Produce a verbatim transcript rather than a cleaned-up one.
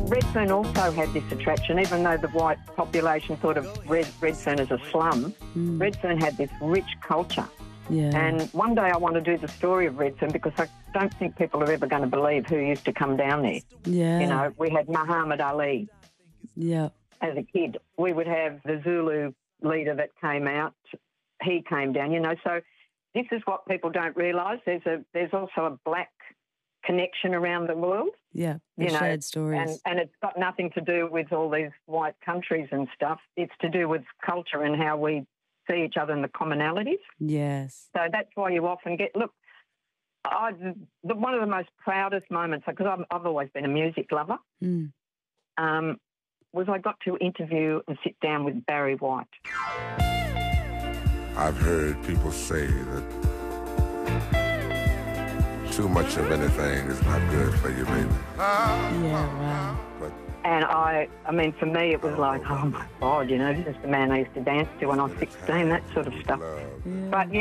Redfern also had this attraction, even though the white population thought of Red, Redfern as a slum. Mm. Redfern had this rich culture. Yeah. And one day I want to do the story of Redfern because I don't think people are ever going to believe who used to come down there. Yeah. You know, we had Muhammad Ali. Yeah. As a kid, we would have the Zulu leader that came out. He came down, you know. So this is what people don't realise. There's a there's also a black connection around the world. Yeah, the you know, shared stories. And, and it's got nothing to do with all these white countries and stuff. It's to do with culture and how we see each other and the commonalities. Yes. So that's why you often get, look, I, the, one of the most proudest moments, because I've, I've always been a music lover, mm. um, was I got to interview and sit down with Barry White. I've heard people say that too much of anything is not good for you, baby. Yeah, wow. But And I, I mean, for me, it was like, oh my God, you know, this is the man I used to dance to when I was sixteen, that sort of stuff. love. Yeah. But